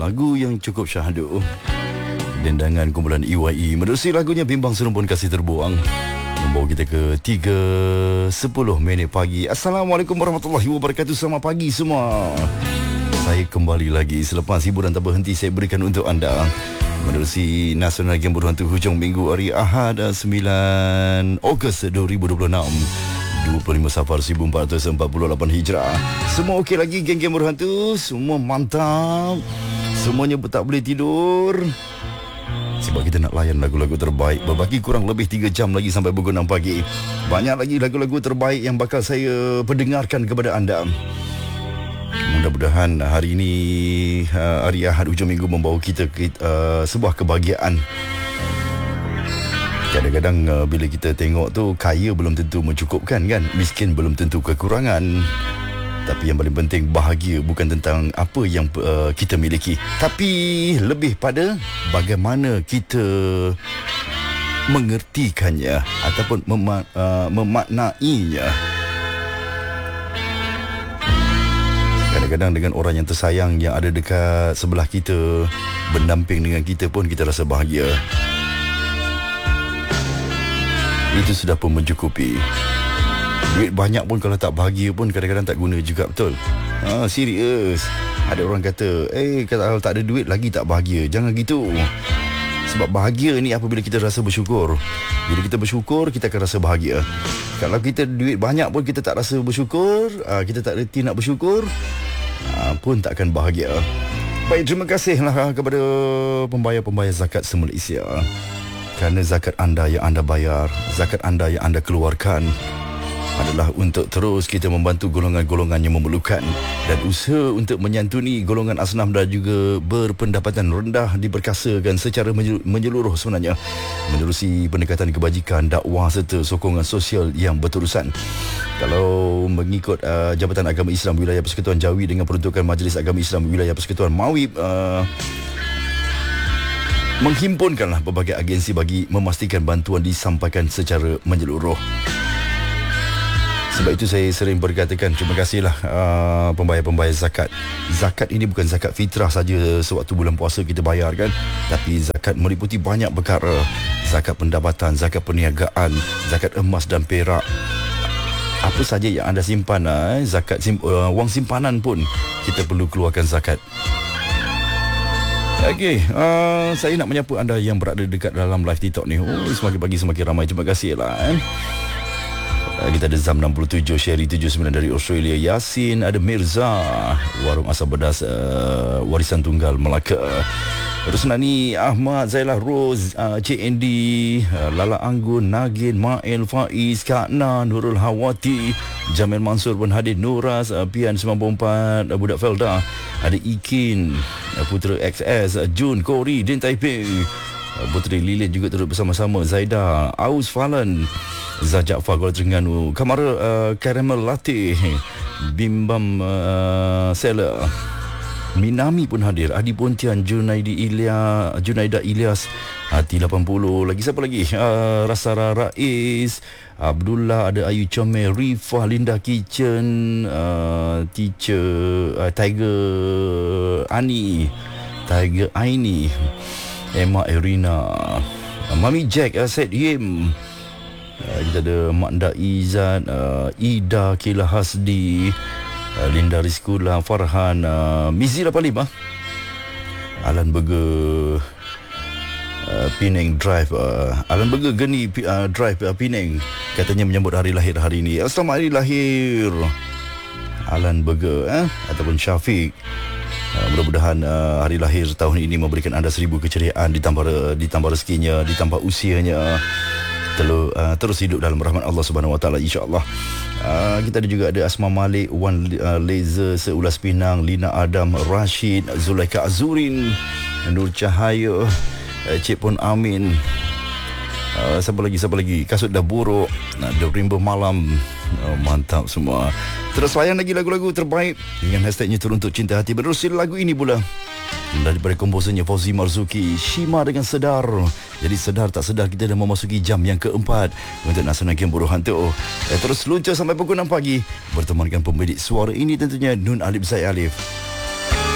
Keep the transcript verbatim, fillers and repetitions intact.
lagu yang cukup syahdu. Dendangan kumpulan E Y E menerusi lagunya Bimbang Serumpun Kasih Terbuang, membawa kita ke tiga sepuluh minit pagi. Assalamualaikum warahmatullahi wabarakatuh. Selamat pagi semua. Saya kembali lagi selepas hiburan tak berhenti saya berikan untuk anda menerusi Nasional Game Berhantu hujung minggu hari Ahad sembilan Ogos dua ribu dua puluh enam, dua puluh lima Safar seribu empat ratus empat puluh lapan Hijrah. Semua okey lagi geng-geng berhantu? Semua mantap? Semuanya tak boleh tidur? Sebab kita nak layan lagu-lagu terbaik. Berbaki kurang lebih tiga jam lagi sampai pukul enam pagi. Banyak lagi lagu-lagu terbaik yang bakal saya perdengarkan kepada anda. Mudah-mudahan hari ini hari Ahad hujung minggu membawa kita ke uh, sebuah kebahagiaan. Kadang-kadang uh, bila kita tengok tu, kaya belum tentu mencukupkan kan, miskin belum tentu kekurangan. Tapi yang paling penting, bahagia bukan tentang apa yang uh, kita miliki, tapi lebih pada bagaimana kita mengertikannya ataupun mema- uh, memaknainya. Kadang-kadang dengan orang yang tersayang yang ada dekat sebelah kita, berdamping dengan kita pun kita rasa bahagia. Itu sudah pun mencukupi. Duit banyak pun kalau tak bahagia pun kadang-kadang tak guna juga, betul? Ha, serius. Ada orang kata, eh kalau tak ada duit lagi tak bahagia. Jangan gitu. Sebab bahagia ni apabila kita rasa bersyukur. Bila kita bersyukur, kita akan rasa bahagia. Kalau kita duit banyak pun kita tak rasa bersyukur, kita tak reti nak bersyukur, pun tak akan bahagia. Baik, terima kasihlah kepada pembayar-pembayar zakat se-Malaysia. Kerana zakat anda yang anda bayar, zakat anda yang anda keluarkan adalah untuk terus kita membantu golongan-golongan yang memerlukan, dan usaha untuk menyantuni golongan asnaf dan juga berpendapatan rendah diperkasakan secara menyeluruh sebenarnya menerusi pendekatan kebajikan, dakwah serta sokongan sosial yang berterusan. Kalau mengikut uh, Jabatan Agama Islam Wilayah Persekutuan Jawi dengan peruntukan Majlis Agama Islam Wilayah Persekutuan Mawib, uh, menghimpunkanlah berbagai agensi bagi memastikan bantuan disampaikan secara menyeluruh. Sebab itu saya sering berkatakan terima kasihlah uh, pembayar-pembayar zakat. Zakat ini bukan zakat fitrah saja sewaktu bulan puasa kita bayar kan, tapi zakat meliputi banyak perkara. Zakat pendapatan, zakat perniagaan, zakat emas dan perak. Apa saja yang anda simpan, eh, zakat sim, uh, wang simpanan pun kita perlu keluarkan zakat. Okey, uh, saya nak menyapa anda yang berada dekat dalam live TikTok ni. Oh, semakin pagi semakin ramai. Terima kasihlah. Eh. Kita ada Zam enam puluh tujuh, Sherry tujuh puluh sembilan dari Australia, Yasin, ada Mirza, Warung Asam Bedas, uh, Warisan Tunggal Melaka. Terus Nani, Ahmad, Zailah Rose, uh, Cik Andy, uh, Lala Anggun, Nagin, Mael, Faiz, Kak Na, Nurul Hawati, Jamil Mansur pun hadir, Nuras, uh, Pian sembilan puluh empat, uh, Budak Felda, ada Ikin, uh, Putera X S, uh, Jun, Kori, Din Taipei, uh, Puteri Lilin juga turut bersama-sama, Zaida, Aus Falan, Zajak Fah Kuala Terengganu, Kamara uh, Caramel Latte, Bimbam uh, Seller, Minami pun hadir, Adi Pontian, Junaidi Ilya, Junaida Ilyas, Hati lapan puluh, lagi siapa lagi? Uh, Rasara Rais, Abdullah, ada Ayu Comel, Rifah, Linda Kitchen, uh, Teacher, uh, Tiger Ani, Tiger Aini, Emma Erina, uh, Mami Jack, uh, Said Yim. Uh, kita ada Mak Nda Izzat, uh, Ida, Kila Hasdi, uh, Linda Rizkula, Farhan, uh, Mizi lapan puluh lima, Alan Burger, uh, Penang Drive, uh, Alan Burger Geni uh, Drive, uh, Penang, katanya menyambut hari lahir hari ini. Selamat hari lahir Alan Burger, eh? Ataupun Syafiq. Uh, mudah-mudahan uh, hari lahir tahun ini memberikan anda seribu keceriaan, ditambah ditambah rezekinya, ditambah usianya. Terus, uh, terus hidup dalam rahmat Allah Subhanahu Wa Taala, insya-Allah. Uh, kita ada juga ada Asma Malik, Wan uh, Laser, Seulas Pinang, Lina Adam, Rashid, Zulaika Azurin, Nur Cahaya, uh, Cik Pon Amin. Uh, siapa lagi siapa lagi? Kasut dah buruk, uh, The Rainbow Malam. Oh, mantap semua. Terus layan lagi lagu-lagu terbaik dengan hashtagnya Teruntuk Cinta Hati. Menerusi lagu ini pula daripada komposernya Fauzi Marzuki, Shima dengan Sedar. Jadi sedar tak sedar kita dah memasuki jam yang keempat untuk Nasional Game Berhantu. Eh, terus luncur sampai pukul enam pagi bertemankan pembidik suara ini tentunya Nun Alif Zaid Alif.